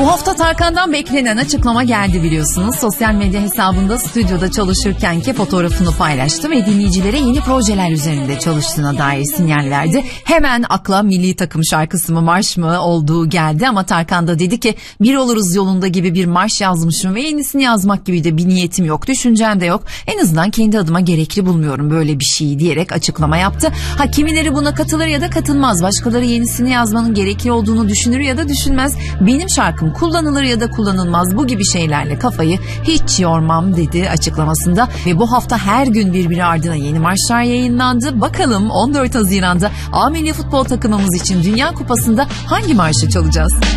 Bu hafta Tarkan'dan beklenen açıklama geldi biliyorsunuz. Sosyal medya hesabında stüdyoda çalışırkenki fotoğrafını paylaştı ve dinleyicilere yeni projeler üzerinde çalıştığına dair sinyal verdi. Hemen akla milli takım şarkısı mı marş mı olduğu geldi ama Tarkan da dedi ki bir oluruz yolunda gibi bir marş yazmışım ve yenisini yazmak gibi de bir niyetim yok, düşüncem de yok. En azından kendi adıma gerekli bulmuyorum böyle bir şeyi diyerek açıklama yaptı. Ha, kimileri buna katılır ya da katılmaz. Başkaları yenisini yazmanın gerekli olduğunu düşünür ya da düşünmez. Benim şarkım kullanılır ya da kullanılmaz, bu gibi şeylerle kafayı hiç yormam dedi açıklamasında. Ve bu hafta her gün birbiri ardına yeni marşlar yayınlandı. Bakalım 14 Haziran'da A Milli Futbol takımımız için Dünya Kupası'nda hangi marşı çalacağız?